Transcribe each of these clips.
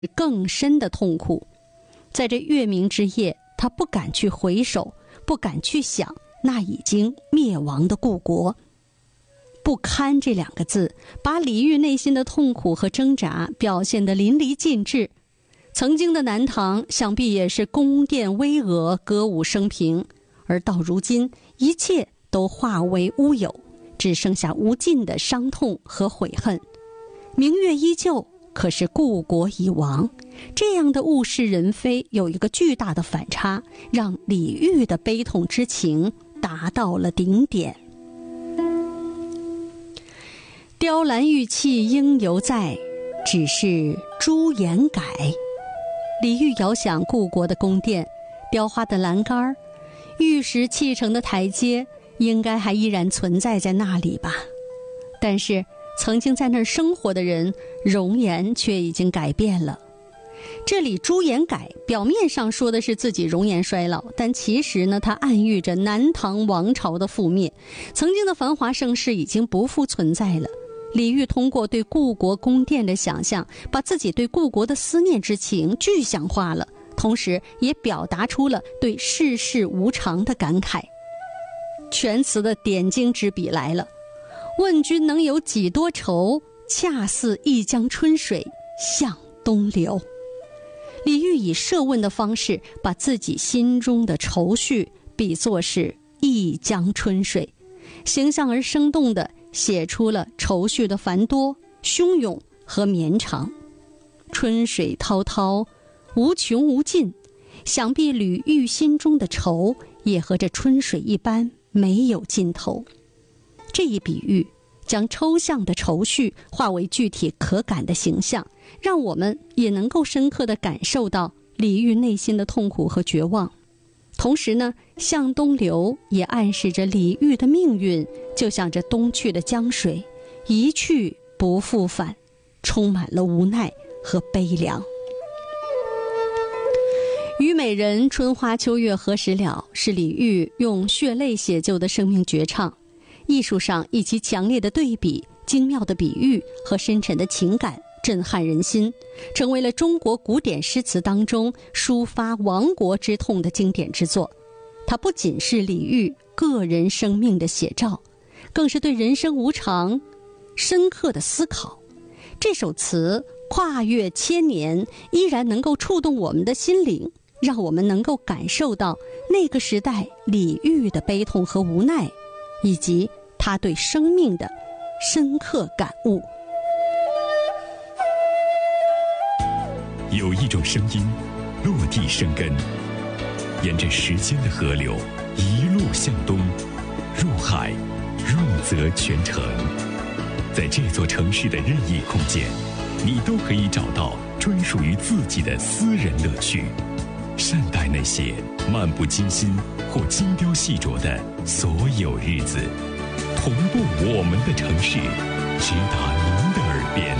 更深的痛苦。在这月明之夜，他不敢去回首，不敢去想那已经灭亡的故国。不堪这2个字，把李煜内心的痛苦和挣扎表现得淋漓尽致。曾经的南唐想必也是宫殿巍峨，歌舞升平，而到如今，一切都化为乌有，只剩下无尽的伤痛和悔恨。明月依旧，可是故国已亡。这样的物是人非有一个巨大的反差，让李煜的悲痛之情达到了顶点。雕栏玉砌应犹在，只是朱颜改。李煜遥想故国的宫殿，雕花的栏杆，玉石砌成的台阶，应该还依然存在在那里吧。但是曾经在那儿生活的人，容颜却已经改变了。这里朱颜改表面上说的是自己容颜衰老，但其实呢，它暗喻着南唐王朝的覆灭，曾经的繁华盛世已经不复存在了。李煜通过对故国宫殿的想象，把自己对故国的思念之情具象化了，同时也表达出了对世事无常的感慨。全词的点睛之笔来了，问君能有几多愁，恰似一江春水向东流。李煜以设问的方式，把自己心中的愁绪比作是一江春水，形象而生动地写出了愁绪的繁多、汹涌和绵长。春水滔滔，无穷无尽，想必李煜心中的愁也和这春水一般没有尽头。这一比喻将抽象的愁绪化为具体可感的形象，让我们也能够深刻地感受到李煜内心的痛苦和绝望。同时呢，向东流也暗示着李煜的命运就像这东去的江水，一去不复返，充满了无奈和悲凉。虞美人，春花秋月何时了，是李煜用血泪写就的生命绝唱。艺术上以其强烈的对比、精妙的比喻和深沉的情感震撼人心，成为了中国古典诗词当中抒发亡国之痛的经典之作。它不仅是李煜个人生命的写照，更是对人生无常深刻的思考。这首词跨越千年，依然能够触动我们的心灵，让我们能够感受到那个时代李煜的悲痛和无奈，以及他对生命的深刻感悟。 有一种声音落地生根，沿着时间的河流一路向东，入海润泽全城。在这座城市的任意空间，你都可以找到专属于自己的私人乐趣。善待那些漫不经心或精雕细琢的所有日子，同步我们的城市，直达您的耳边。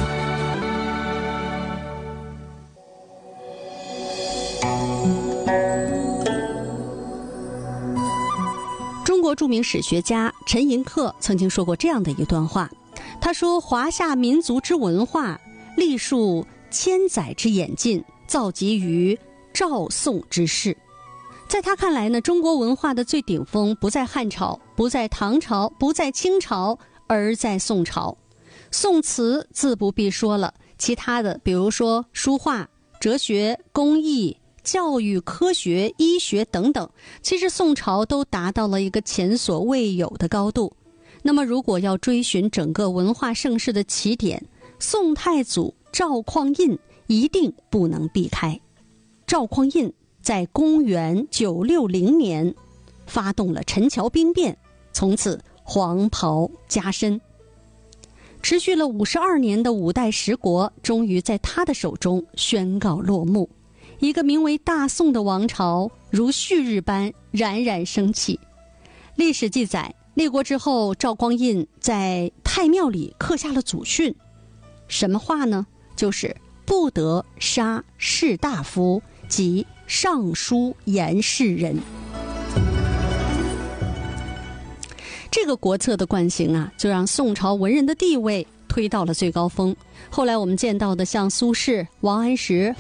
中国著名史学家陈寅恪曾经说过这样的一段话，他说：华夏民族之文化，历数千载之演进，造极于赵宋之世。在他看来呢，中国文化的最顶峰不在汉朝，不在唐朝，不在清朝，而在宋朝。宋词自不必说了，其他的比如说书画、哲学、工艺、教育、科学、医学等等，其实宋朝都达到了一个前所未有的高度。那么如果要追寻整个文化盛世的起点，宋太祖赵匡胤一定不能避开。赵匡胤在公元960年发动了陈桥兵变，从此黄袍加身。持续了52年的5代十国终于在他的手中宣告落幕，一个名为大宋的王朝如旭日般冉冉升起。历史记载，立国之后，赵匡胤在太庙里刻下了祖训，什么话呢？就是不得杀士大夫及上书言士人。这个国策的惯行啊，就让宋朝文人的地位推到了最高峰。后来我们见到的像苏轼、王安石、